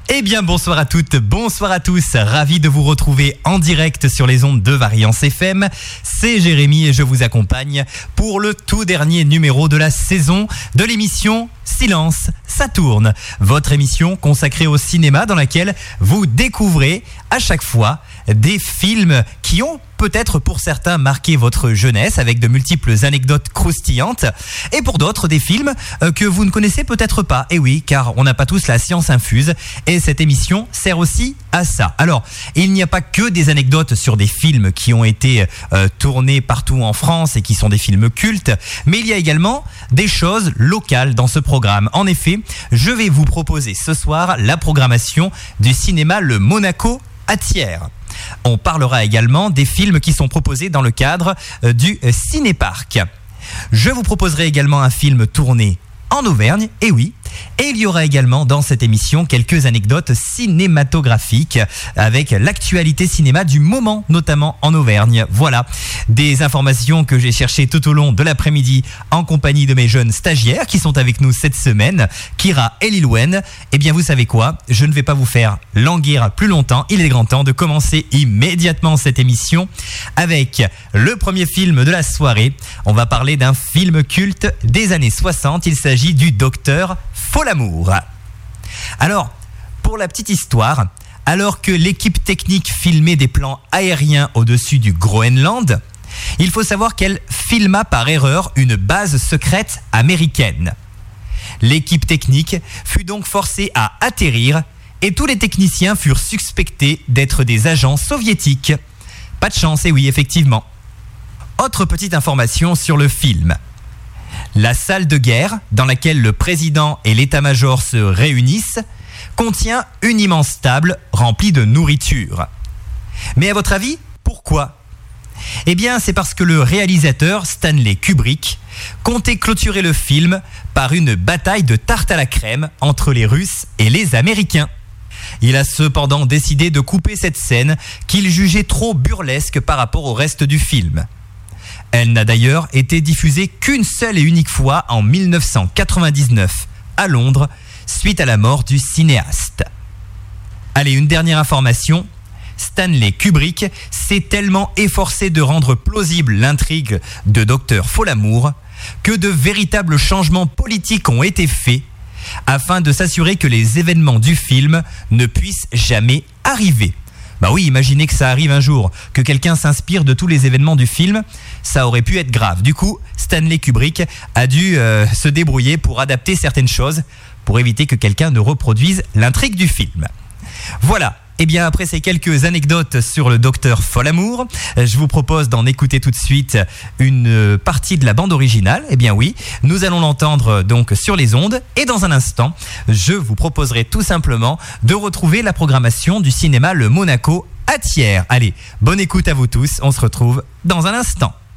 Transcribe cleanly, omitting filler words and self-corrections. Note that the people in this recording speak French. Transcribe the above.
Eh bien bonsoir à toutes, bonsoir à tous, ravi de vous retrouver en direct sur les ondes de Variance FM. C'est Jérémy et je vous accompagne pour le tout dernier numéro de la saison de l'émission Silence, ça tourne. Votre émission consacrée au cinéma dans laquelle vous découvrez à chaque fois des films qui ont peut-être pour certains marqué votre jeunesse avec de multiples anecdotes croustillantes et pour d'autres des films que vous ne connaissez peut-être pas. Et oui, car on n'a pas tous la science infuse et cette émission sert aussi à ça. Alors, il n'y a pas que des anecdotes sur des films qui ont été tournés partout en France et qui sont des films cultes, mais il y a également des choses locales dans ce programme. En effet, je vais vous proposer ce soir la programmation du cinéma Le Monaco à Thiers. On parlera également des films qui sont proposés dans le cadre du Cinéparc. Je vous proposerai également un film tourné en Auvergne, et oui, et il y aura également dans cette émission quelques anecdotes cinématographiques avec l'actualité cinéma du moment, notamment en Auvergne. Voilà, des informations que j'ai cherchées tout au long de l'après-midi en compagnie de mes jeunes stagiaires qui sont avec nous cette semaine, Kira et Lilouen. Eh bien vous savez quoi, je ne vais pas vous faire languir plus longtemps, il est grand temps de commencer immédiatement cette émission avec le premier film de la soirée. On va parler d'un film culte des années 60, il s'agit du Docteur Folamour. Alors, pour la petite histoire, alors que l'équipe technique filmait des plans aériens au-dessus du Groenland, il faut savoir qu'elle filma par erreur une base secrète américaine. L'équipe technique fut donc forcée à atterrir et tous les techniciens furent suspectés d'être des agents soviétiques. Pas de chance, et oui, effectivement. Autre petite information sur le film. La salle de guerre, dans laquelle le président et l'état-major se réunissent, contient une immense table remplie de nourriture. Mais à votre avis, pourquoi ? Eh bien, c'est parce que le réalisateur Stanley Kubrick comptait clôturer le film par une bataille de tarte à la crème entre les Russes et les Américains. Il a cependant décidé de couper cette scène qu'il jugeait trop burlesque par rapport au reste du film. Elle n'a d'ailleurs été diffusée qu'une seule et unique fois en 1999 à Londres, suite à la mort du cinéaste. Allez, une dernière information. Stanley Kubrick s'est tellement efforcé de rendre plausible l'intrigue de Docteur Folamour que de véritables changements politiques ont été faits afin de s'assurer que les événements du film ne puissent jamais arriver. Bah oui, imaginez que ça arrive un jour, que quelqu'un s'inspire de tous les événements du film, ça aurait pu être grave. Du coup, Stanley Kubrick a dû se débrouiller pour adapter certaines choses, pour éviter que quelqu'un ne reproduise l'intrigue du film. Voilà. Et bien après ces quelques anecdotes sur le Docteur Folamour, je vous propose d'en écouter tout de suite une partie de la bande originale. Eh bien oui, nous allons l'entendre donc sur les ondes et dans un instant, je vous proposerai tout simplement de retrouver la programmation du cinéma Le Monaco à Thiers. Allez, bonne écoute à vous tous, on se retrouve dans un instant.